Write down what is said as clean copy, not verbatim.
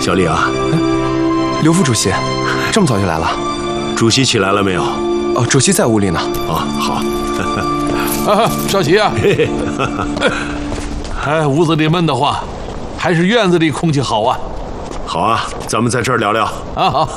小李啊， 刘副主席，这么早就来了？ 主席起来了没有？ 哦，主席在屋里呢。 啊，好。 少奇啊，哎，屋子里闷得慌，还是院子里空气好啊。 好啊，咱们在这儿聊聊。 啊，好。